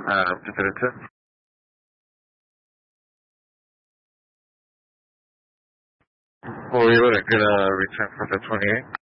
Definitive. Well, you wouldn't get a return for the 28.